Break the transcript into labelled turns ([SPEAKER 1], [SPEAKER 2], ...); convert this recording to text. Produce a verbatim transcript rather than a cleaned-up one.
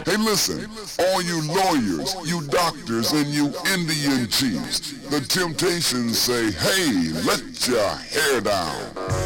[SPEAKER 1] Hey listen, all you lawyers, you doctors, and you Indian chiefs, the Temptations say, hey, let your hair down.